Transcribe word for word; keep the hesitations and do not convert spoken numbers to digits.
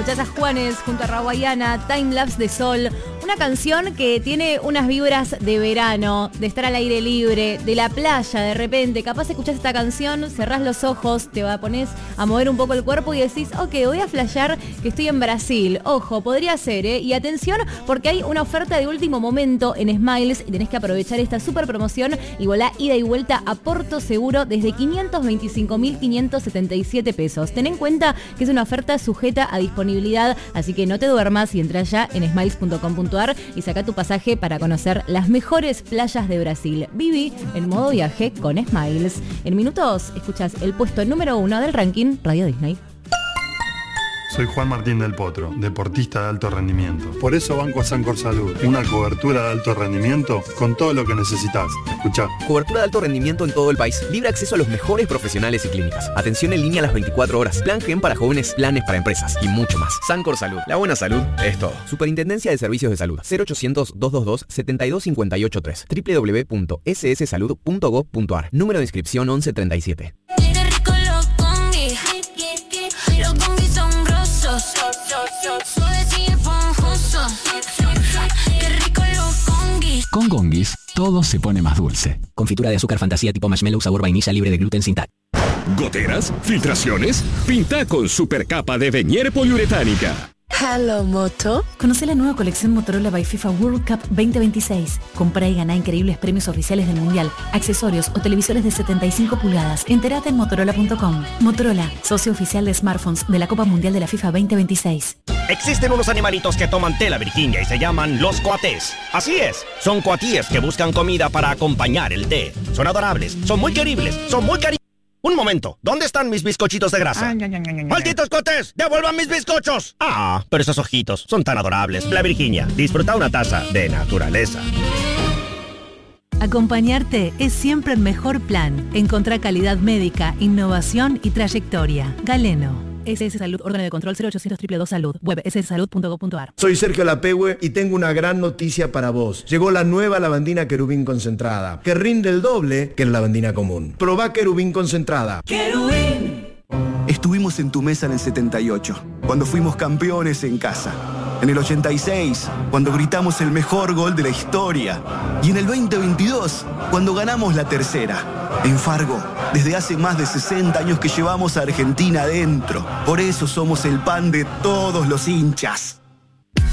Plaza Juanes junto a Rawayana, Timelapse de Sol. Una canción que tiene unas vibras de verano, de estar al aire libre, de la playa de repente. Capaz escuchás esta canción, cerrás los ojos, te va, ponés a mover un poco el cuerpo y decís, ok, voy a flashear que estoy en Brasil. Ojo, podría ser, ¿eh? Y atención, porque hay una oferta de último momento en Smiles y tenés que aprovechar esta super promoción y volá ida y vuelta a Porto Seguro desde quinientos veinticinco mil quinientos setenta y siete pesos. Ten en cuenta que es una oferta sujeta a disponibilidad, así que no te duermas y entra ya en smiles punto com punto ar y saca tu pasaje para conocer las mejores playas de Brasil. Viví en modo viaje con Smiles. En minutos escuchás el puesto número uno del ranking Radio Disney. Soy Juan Martín del Potro, deportista de alto rendimiento. Por eso banco a Sancor Salud, una cobertura de alto rendimiento con todo lo que necesitas. Escuchá. Cobertura de alto rendimiento en todo el país. Libre acceso a los mejores profesionales y clínicas. Atención en línea a las veinticuatro horas. Plan Gen para jóvenes, planes para empresas y mucho más. Sancor Salud. La buena salud es todo. Superintendencia de Servicios de Salud. cero ochocientos, doscientos veintidós, setenta y dos cincuenta y ocho tres. doble u doble u doble u punto ese ese salud punto gob punto ar. Número de inscripción once treinta y siete. Con Gonguis, todo se pone más dulce. Confitura de azúcar fantasía tipo marshmallow sabor vainilla libre de gluten sin T A C. ¿Goteras? ¿Filtraciones? Pinta con supercapa de Venier poliuretánica. Hello, Moto. Conoce la nueva colección Motorola by FIFA World Cup veinte veintiséis. Comprá y ganá increíbles premios oficiales del Mundial, accesorios o televisores de setenta y cinco pulgadas. Entérate en motorola punto com. Motorola, socio oficial de smartphones de la Copa Mundial de la FIFA veinte veintiséis. Existen unos animalitos que toman tela, Virginia, y se llaman los coatés. Así es, son coatíes que buscan comida para acompañar el té. Son adorables, son muy queribles, son muy cari... Un momento, ¿dónde están mis bizcochitos de grasa? Ay, ay, ay, ay, ¡malditos coatés! ¡Devuelvan mis bizcochos! Ah, pero esos ojitos son tan adorables. La Virginia, disfruta una taza de naturaleza. Acompañarte es siempre el mejor plan. Encontrá calidad médica, innovación y trayectoria. Galeno. S S Salud, órgano de control cero ochocientos, dos dos dos salud. Web ese ese salud punto gob punto ar. Soy Sergio Lapehue y tengo una gran noticia para vos. Llegó la nueva lavandina Querubín concentrada, que rinde el doble que la lavandina común. Probá Querubín concentrada. Querubín. Estuvimos en tu mesa en el setenta y ocho, cuando fuimos campeones en casa. En el ochenta y seis, cuando gritamos el mejor gol de la historia. Y en el veinte veintidós, cuando ganamos la tercera. En Fargo, desde hace más de sesenta años que llevamos a Argentina adentro. Por eso somos el pan de todos los hinchas.